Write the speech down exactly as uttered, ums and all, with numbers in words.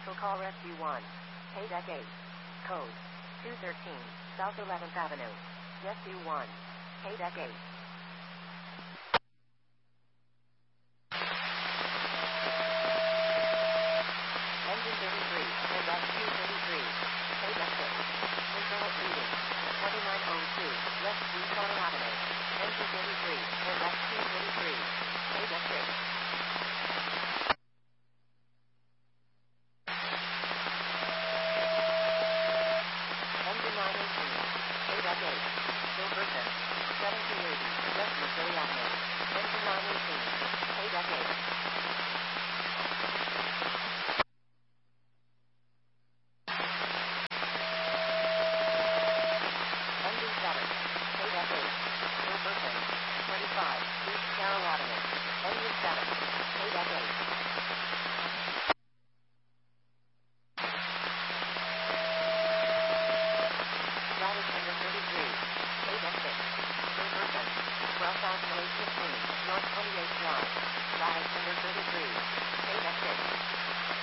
Special Call Rescue one. Paydeck eight. Code two thirteen, South eleventh Avenue. Rescue one. Paydeck eight. Engine thirty-three, and Rescue thirty-three. Paydeck six. Internal reading. twenty-nine oh two, West Sweetwater Avenue. Engine thirty-three, and Rescue thirty-three. Paydeck six. Engine nine eighteen, Paydeck eight. Silverton, seventeen eighty, West Missouri Avenue. Engine nine eighteen, Paydeck eight. Engine seven, Paydeck eight. Silverton, twenty-five, East Carroll Avenue. Engine seven, Paydeck eight. Ladder Tender thirty-three, Paydeck six. Silverton, twelve thousand eight hundred fifteen, North twenty-eighth Drive. Ladder Tender thirty-three.